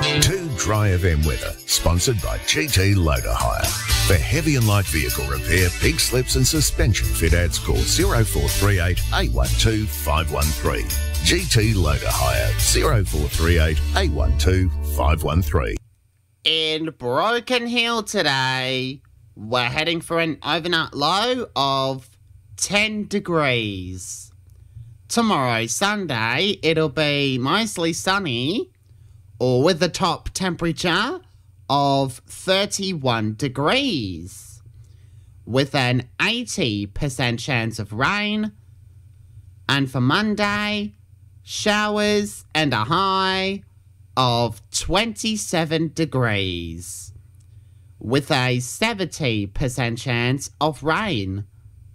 Too Dry FM weather, sponsored by GT Loader Hire. For heavy and light vehicle repair, pig slips and suspension fit-outs, call 0438 812 513. GT Loader Hire, 0438 812 513. In Broken Hill today, we're heading for an overnight low of 10 degrees. Tomorrow, Sunday, it'll be mostly sunny, or with a top temperature of 31 degrees, with an 80% chance of rain. And for Monday, showers and a high of 27 degrees, with a 70% chance of rain.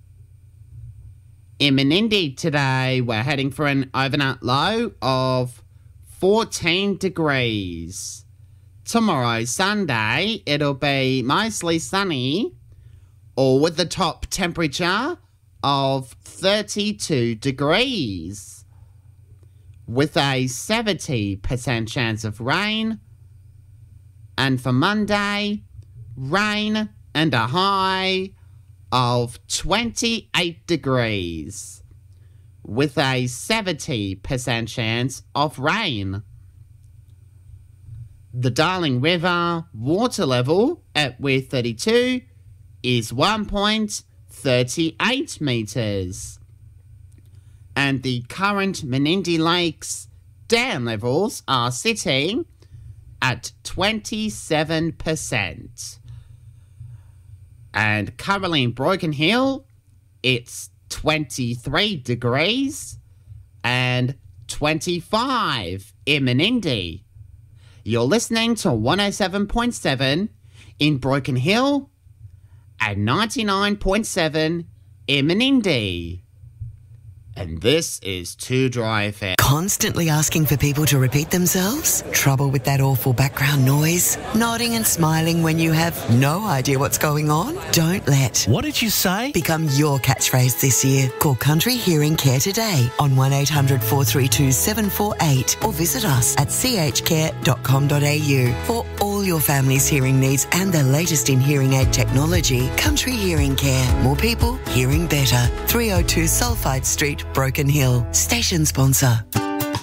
In Menindee today, we're heading for an overnight low of 14 degrees. Tomorrow, Sunday, it'll be mostly sunny, or with the top temperature of 32 degrees, with a 70% chance of rain. And for Monday, rain and a high of 28 degrees, with a 70% chance of rain. The Darling River water level at Weir 32 is 1.38 metres. And the current Menindee Lakes dam levels are sitting at 27%. And currently in Broken Hill, it's 23 degrees and 25 in Menindee. You're listening to 107.7 in Broken Hill and 99.7 in Menindee. And this is Too Dry FM. Constantly asking for people to repeat themselves? Trouble with that awful background noise? Nodding and smiling when you have no idea what's going on? Don't let What did you say? become your catchphrase this year. Call Country Hearing Care today on 1800 432 748 or visit us at chcare.com.au for all your family's hearing needs and the latest in hearing aid technology. Country Hearing Care. More people hearing better. 302 Sulphide Street, Broken Hill. Station sponsor.